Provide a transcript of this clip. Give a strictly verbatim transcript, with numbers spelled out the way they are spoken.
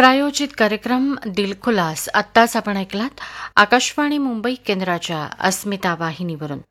प्रायोजित कार्यक्रम दिलखुलास आत्ताच आपण ऐकलात आकाशवाणी मुंबई केंद्राच्या अस्मिता वाहिनीवरून.